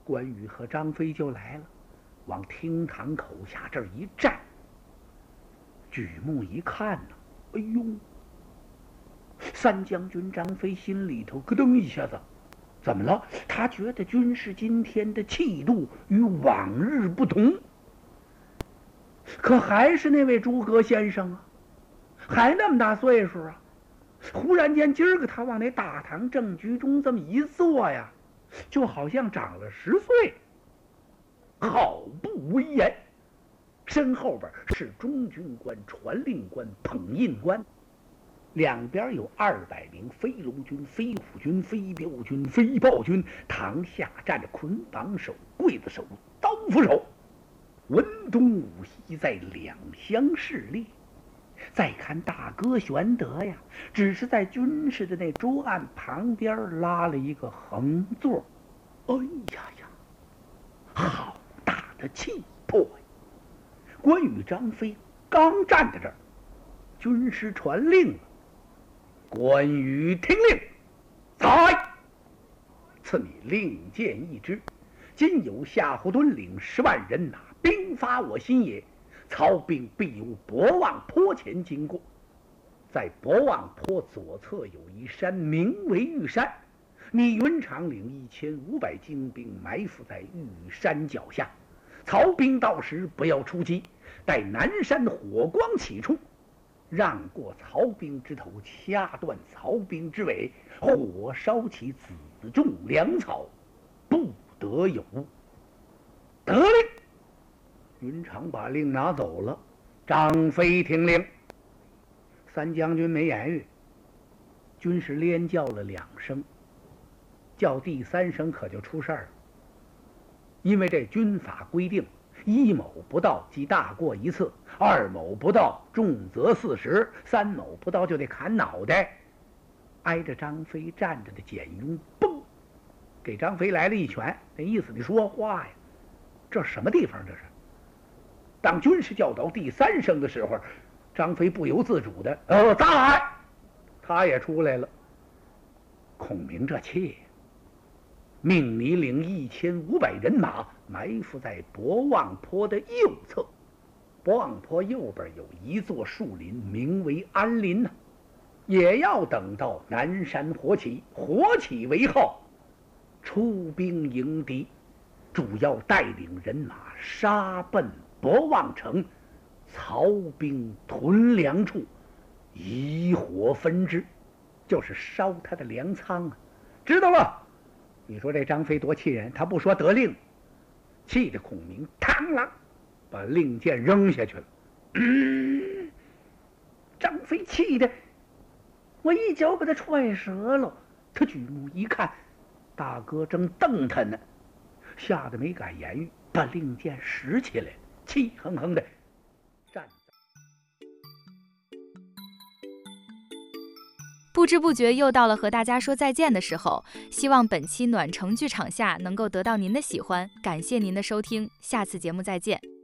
关羽和张飞就来了，往厅堂口下这儿一站。举目一看呢，哎呦，三将军张飞心里头咯噔一下子，怎么了？他觉得军师今天的气度与往日不同，可还是那位诸葛先生啊，还那么大岁数啊。忽然间今儿个他往那大堂正局中这么一坐呀，就好像长了10岁，好不威严。身后边是中军官、传令官、捧印官，两边有200名飞龙军、飞虎军、飞镖军、飞豹军，堂下站着捆绑手、刽子手、刀斧手，文东武西在两相侍立。再看大哥玄德呀，只是在军士的那桌案旁边拉了一个横座。哎呀呀，好大的气魄呀！关羽、张飞刚站在这儿，军师传令了：关羽听令，在！赐你令箭一支，今有夏侯惇领10万人马，兵发我心也。曹兵必由博望坡前经过，在博望坡左侧有一山，名为玉山。你云长领1500精兵埋伏在玉山脚下，曹兵到时不要出击，待南山火光起处，让过曹兵之头，掐断曹兵之尾，火烧起子种粮草，不得有误。得令。云长把令拿走了，张飞听令。三将军没言语，军士连叫了2声，叫第3声可就出事儿了。因为这军法规定，1某不到即大过1次，2某不到重则40，3某不到就得砍脑袋。挨着张飞站着的简雍嘣给张飞来了一拳，那意思你说话呀，这什么地方这是？当军士叫到第3声的时候，张飞不由自主的在，他也出来了。孔明这气，命你领1500人马埋伏在博望坡的右侧。博望坡右边有一座树林，名为安林呢，也要等到南山火起，火起为号，出兵迎敌，主要带领人马杀奔博望城，曹兵屯粮处，以火焚之，就是烧他的粮仓啊，知道了？你说这张飞多气人，他不说得令，气得孔明螳螂把令箭扔下去了。张飞气得我一脚把他踹折了。他举目一看，大哥正瞪他呢，吓得没敢言语，把令箭拾起来，气哼哼的站在。 不知不觉又到了和大家说再见的时候，希望本期暖城剧场下能够得到您的喜欢，感谢您的收听，下次节目再见。